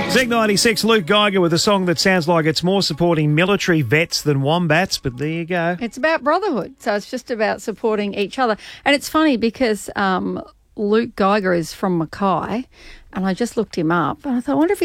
Zig 96, Luke Geiger with a song that sounds like it's more supporting military vets than wombats, but there you go. It's about brotherhood, so it's just about supporting each other. And it's funny because Luke Geiger is from Mackay, and I just looked him up, and I thought, I wonder if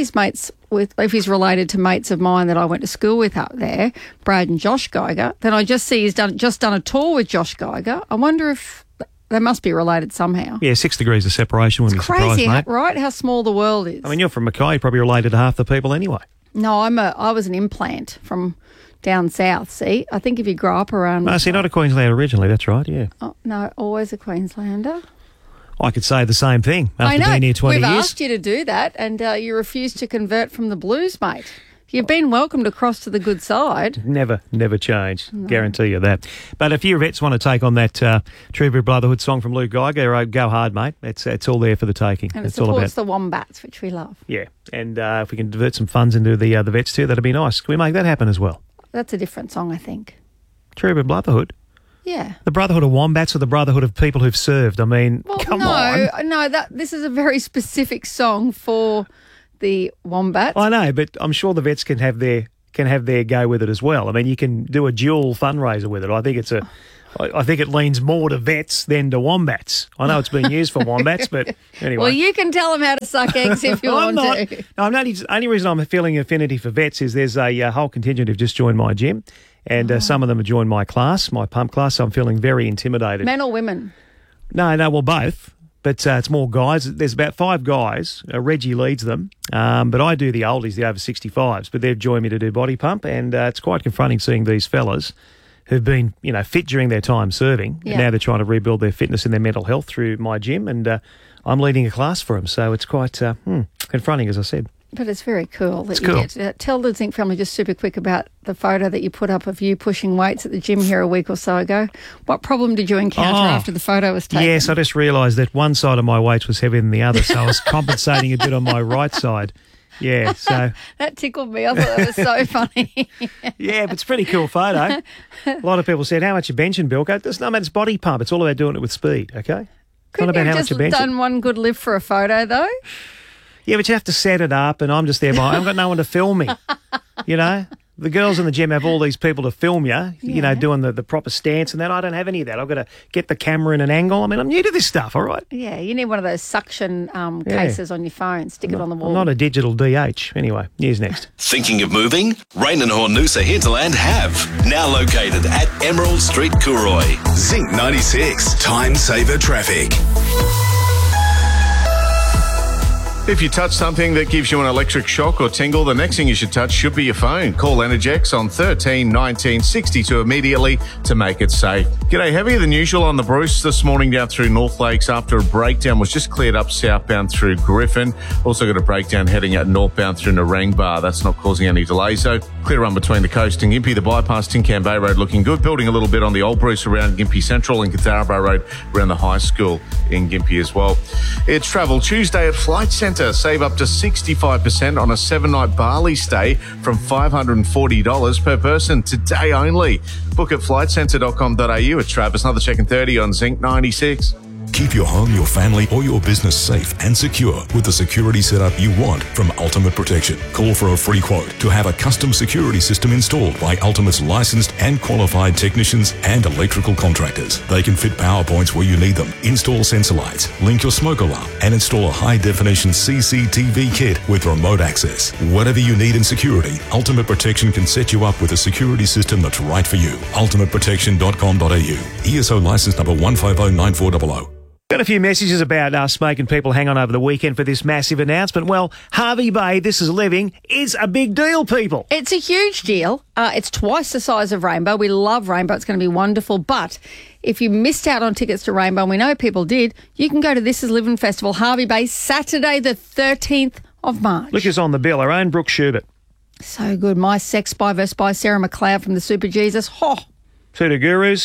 if he's related to mates of mine that I went to school with up there, Brad and Josh Geiger. Then I just see he's just done a tour with Josh Geiger. I wonder if they must be related somehow. Yeah, 6 degrees of separation wouldn't be surprised, Crazy, mate. right? How small the world is. I mean, you're from Mackay, you're probably related to half the people anyway. No, I was an implant from down south, see? I think if you grow up around... No, see, not a Queenslander originally, that's right, yeah. Oh, no, always a Queenslander. I could say the same thing I after know. being here 20 We've years. asked you to do that, and you refused to convert from the Blues, mate. You've been welcomed across to the good side. Never change. No. Guarantee you that. But if your vets want to take on that True Brotherhood song from Luke Geiger, go hard, mate. It's all there for the taking. And it it's all about supports the wombats, which we love. Yeah, and if we can divert some funds into the vets too, that'd be nice. Can we make that happen as well? That's a different song, I think. True Brotherhood? Yeah. The Brotherhood of Wombats or the Brotherhood of people who've served? I mean, come on. No, this is a very specific song for the wombats. I know, but I'm sure the vets can have their go with it as well. I mean, you can do a dual fundraiser with it. I think it leans more to vets than to wombats. I know it's being used for wombats, but anyway. Well, you can tell them how to suck eggs if you want to. No, only reason I'm feeling affinity for vets is there's a whole contingent who've just joined my gym, and some of them have joined my class, my pump class, so I'm feeling very intimidated. Men or women? No, well, both. But it's more guys. There's about 5 guys. Reggie leads them. But I do the oldies, the over 65s. But they've joined me to do body pump. And it's quite confronting seeing these fellas who've been, fit during their time serving. Yeah. And now they're trying to rebuild their fitness and their mental health through my gym. And I'm leading a class for them. So it's quite confronting, as I said. But it's very cool. It's cool. Tell the Zinc family just super quick about the photo that you put up of you pushing weights at the gym here a week or so ago. What problem did you encounter after the photo was taken? Yes, I just realised that one side of my weights was heavier than the other, so I was compensating a bit on my right side. Yeah, so... That tickled me. I thought that was so funny. Yeah, but it's a pretty cool photo. A lot of people said, how much you benching, Bilko? It's body pump. It's all about doing it with speed, okay? Couldn't you have just done one good lift for a photo, though? Yeah, but you have to set it up, and I'm just there. I haven't got no one to film me. The girls in the gym have all these people to film you, doing the proper stance and that. I don't have any of that. I've got to get the camera in an angle. I mean, I'm new to this stuff, all right? Yeah, you need one of those suction cases on your phone. Stick it on the wall. I'm not a digital DH. Anyway, here's next. Thinking of moving? Rain and Hornusa Hinterland have. Now located at Emerald Street, Cooroy. Zinc 96, time saver traffic. If you touch something that gives you an electric shock or tingle, the next thing you should touch should be your phone. Call Energex on 13 19 62 immediately to make it safe. G'day, heavier than usual on the Bruce this morning down through North Lakes after a breakdown was just cleared up southbound through Griffin. Also got a breakdown heading out northbound through Narangba. That's not causing any delays, so clear run between the coast and Gympie. The bypass Tincan Bay Road looking good. Building a little bit on the Old Bruce around Gympie Central and Catharabo Road around the high school in Gympie as well. It's Travel Tuesday at Flight Centre. Save up to 65% on a 7-night Bali stay from $540 per person today only. Book at flightcentre.com.au. It's Travis. Another check in 30 on Zinc 96. Keep your home, your family, or your business safe and secure with the security setup you want from Ultimate Protection. Call for a free quote to have a custom security system installed by Ultimate's licensed and qualified technicians and electrical contractors. They can fit power points where you need them, install sensor lights, link your smoke alarm, and install a high-definition CCTV kit with remote access. Whatever you need in security, Ultimate Protection can set you up with a security system that's right for you. ultimateprotection.com.au. ESO license number 1509400. Got a few messages about us making people hang on over the weekend for this massive announcement. Well, Hervey Bay, This Is Living, is a big deal, people. It's a huge deal. It's twice the size of Rainbow. We love Rainbow. It's going to be wonderful. But if you missed out on tickets to Rainbow, and we know people did, you can go to This Is Living Festival, Hervey Bay, Saturday the 13th of March. Look who's on the bill, our own Brooke Schubert. So good. My Sex by Sarah McLeod from the Super Jesus. Oh. Two the Gurus.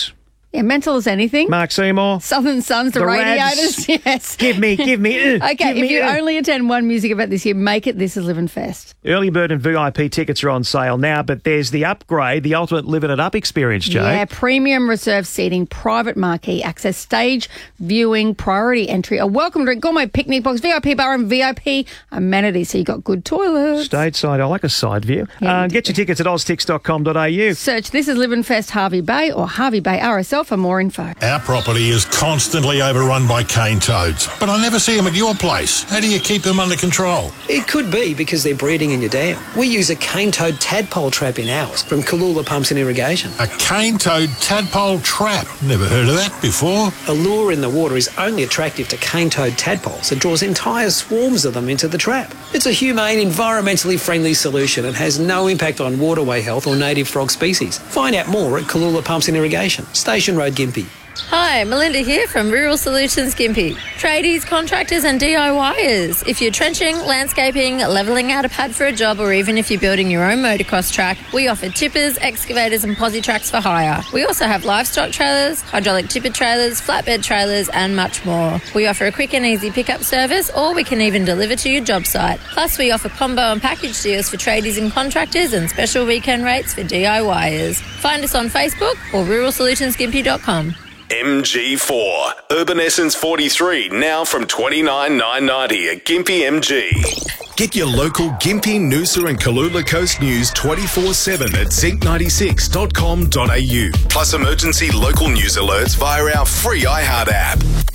Yeah, Mental as Anything. Mark Seymour. Southern Suns, the Radiators. Rads. Yes. Give me. Okay, give if me, you only attend one music event this year, make it This Is Living Fest. Early bird and VIP tickets are on sale now, but there's the upgrade, the ultimate Living It Up experience, Jay. Yeah, premium reserved seating, private marquee access, stage viewing, priority entry, a welcome drink, gourmet picnic box, VIP bar and VIP amenities. So you got good toilets. Stage side, I like a side view. Yeah, Get your tickets at oztix.com.au. Search This Is Living Fest Harvey Bay or Harvey Bay RSL for more info. Our property is constantly overrun by cane toads, but I never see them at your place. How do you keep them under control? It could be because they're breeding in your dam. We use a cane toad tadpole trap in ours from Kalula Pumps and Irrigation. A cane toad tadpole trap? Never heard of that before. A lure in the water is only attractive to cane toad tadpoles. It draws entire swarms of them into the trap. It's a humane, environmentally friendly solution and has no impact on waterway health or native frog species. Find out more at Kalula Pumps and Irrigation, Station Road, Gympie. Hi, Melinda here from Rural Solutions Gympie. Tradies, contractors and DIYers. If you're trenching, landscaping, levelling out a pad for a job, or even if you're building your own motocross track, we offer tippers, excavators and posi tracks for hire. We also have livestock trailers, hydraulic tipper trailers, flatbed trailers and much more. We offer a quick and easy pickup service, or we can even deliver to your job site. Plus we offer combo and package deals for tradies and contractors and special weekend rates for DIYers. Find us on Facebook or ruralsolutionsgympie.com. MG4. Urban Essence 43, now from $29,990 at Gympie MG. Get your local Gympie, Noosa and Kalula Coast news 24/7 at zinc96.com.au. Plus emergency local news alerts via our free iHeart app.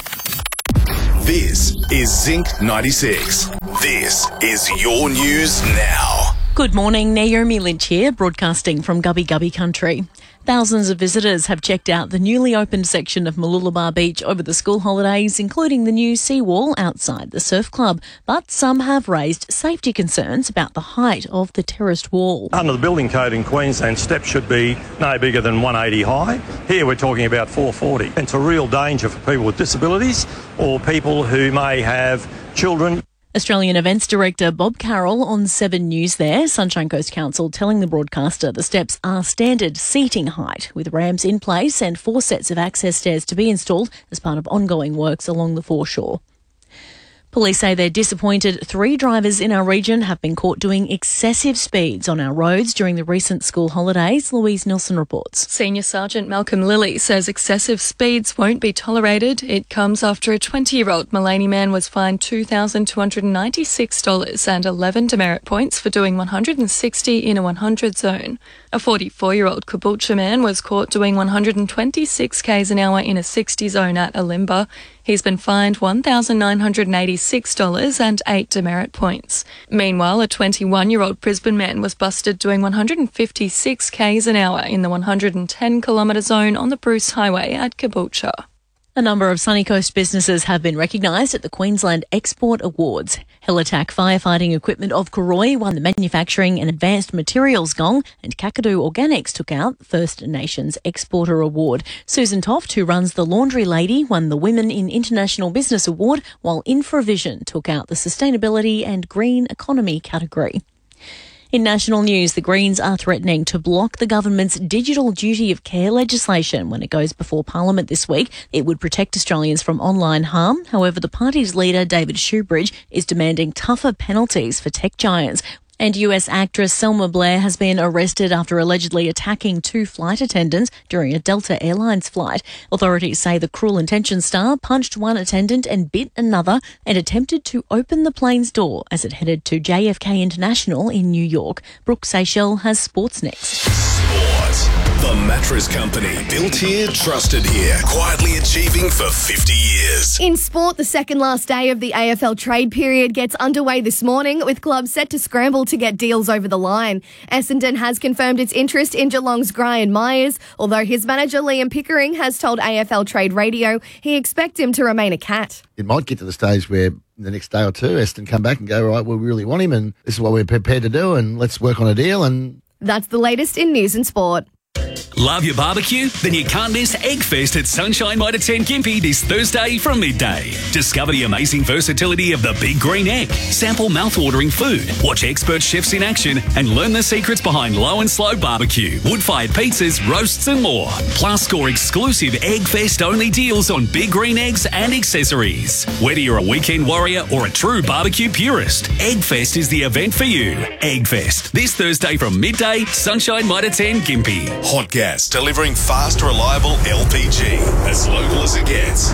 This is Zinc 96. This is your news now. Good morning, Naomi Lynch here, broadcasting from Gubbi Gubbi country. Thousands of visitors have checked out the newly opened section of Mooloolaba Beach over the school holidays, including the new seawall outside the surf club. But some have raised safety concerns about the height of the terraced wall. Under the building code in Queensland, steps should be no bigger than 180 high. Here we're talking about 440. It's a real danger for people with disabilities or people who may have children. Australian Events Director Bob Carroll on 7 News there. Sunshine Coast Council telling the broadcaster the steps are standard seating height with ramps in place and 4 sets of access stairs to be installed as part of ongoing works along the foreshore. Police say they're disappointed 3 drivers in our region have been caught doing excessive speeds on our roads during the recent school holidays. Louise Nelson reports. Senior Sergeant Malcolm Lilly says excessive speeds won't be tolerated. It comes after a 20-year-old Maleny man was fined $2,296 and 11 demerit points for doing 160 in a 100 zone. A 44-year-old Caboolture man was caught doing 126 k's an hour in a 60 zone at Alimba. He's been fined $1,986 and 8 demerit points. Meanwhile, a 21-year-old Brisbane man was busted doing 156 k's an hour in the 110 kilometre zone on the Bruce Highway at Caboolture. A number of Sunny Coast businesses have been recognised at the Queensland Export Awards. Helatak Firefighting Equipment of Koroi won the Manufacturing and Advanced Materials Gong, and Kakadu Organics took out the First Nations Exporter Award. Susan Toft, who runs The Laundry Lady, won the Women in International Business Award, while Infravision took out the Sustainability and Green Economy category. In national news, the Greens are threatening to block the government's digital duty of care legislation when it goes before Parliament this week. It would protect Australians from online harm. However, the party's leader, David Shoebridge, is demanding tougher penalties for tech giants. And US actress Selma Blair has been arrested after allegedly attacking 2 flight attendants during a Delta Airlines flight. Authorities say the Cruel Intentions star punched one attendant and bit another and attempted to open the plane's door as it headed to JFK International in New York. Brooke Seychelles has sports next. The Mattress Company. Built here, trusted here. Quietly achieving for 50 years. In sport, the second last day of the AFL trade period gets underway this morning, with clubs set to scramble to get deals over the line. Essendon has confirmed its interest in Geelong's Gryan Myers, although his manager Liam Pickering has told AFL Trade Radio he expects him to remain a Cat. It might get to the stage where the next day or two, Essendon come back and go, right, we really want him and this is what we're prepared to do and let's work on a deal. And that's the latest in news and sport. Love your barbecue? Then you can't miss Eggfest at Sunshine Mitre 10 Gympie this Thursday from midday. Discover the amazing versatility of the Big Green Egg. Sample mouth-watering food. Watch expert chefs in action and learn the secrets behind low and slow barbecue, wood-fired pizzas, roasts and more. Plus, score exclusive Eggfest-only deals on Big Green Eggs and accessories. Whether you're a weekend warrior or a true barbecue purist, Eggfest is the event for you. Eggfest, this Thursday from midday, Sunshine Mitre 10 Gympie. Hot Gas, delivering fast, reliable LPG. As local as it gets.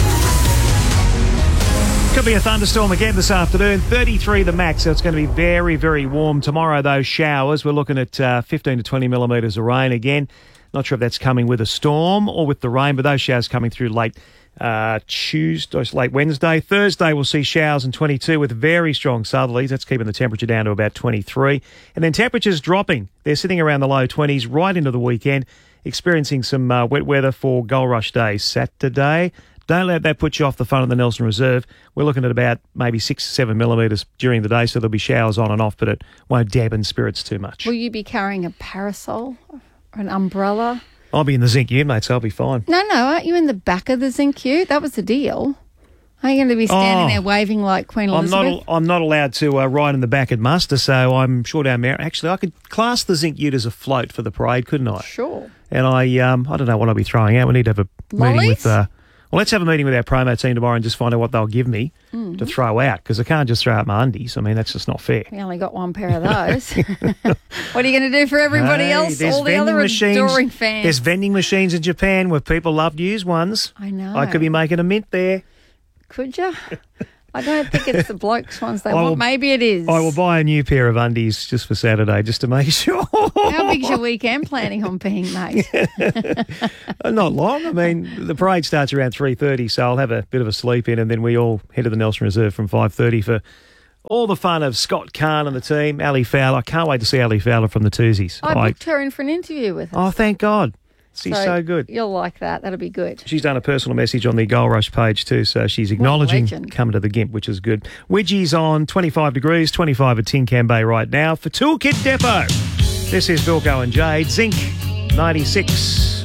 Could be a thunderstorm again this afternoon. 33 the max, so it's going to be very, very warm. Tomorrow, those showers, we're looking at 15 to 20 millimetres of rain again. Not sure if that's coming with a storm or with the rain, but those showers coming through late Tuesday, or late Wednesday. Thursday, we'll see showers and 22 with very strong southerlies. That's keeping the temperature down to about 23. And then temperatures dropping. They're sitting around the low 20s right into the weekend, experiencing some wet weather for Gold Rush Day Saturday. Don't let that put you off the front of the Nelson Reserve. We're looking at about maybe 6 to 7 millimetres during the day, so there'll be showers on and off, but it won't dampen spirits too much. Will you be carrying a parasol or an umbrella? I'll be in the Zinc U, mate, so I'll be fine. No, aren't you in the back of the Zinc U? That was the deal. Are you going to be standing there waving like Queen Elizabeth? I'm not allowed to ride in the back at muster, so I'm sure down there. Actually, I could class the Zinc Ute as a float for the parade, couldn't I? Sure. And I don't know what I'll be throwing out. We need to have a meeting with... Well, let's have a meeting with our promo team tomorrow and just find out what they'll give me to throw out, because I can't just throw out my undies. I mean, that's just not fair. We only got one pair of those. What are you going to do for everybody else? All the other adoring fans. There's vending machines in Japan where people love to use ones. I know. I could be making a mint there. Could you? I don't think it's the blokes ones they want. Maybe it is. I will buy a new pair of undies just for Saturday, just to make sure. How big's your weekend planning on being, mate? Not long. I mean, the parade starts around 3:30, so I'll have a bit of a sleep in, and then we all head to the Nelson Reserve from 5:30 for all the fun of Scott Kahn and the team, Ali Fowler. I can't wait to see Ali Fowler from the Twosies. I booked her in for an interview with us. Oh, thank God. She's so good. You'll like that. That'll be good. She's done a personal message on the Gold Rush page too, so she's acknowledging coming to the Gimp, which is good. Wedgie's on 25 degrees, 25 at Tin Can Bay right now. For Toolkit Depot, this is Vilko and Jade, Zinc 96.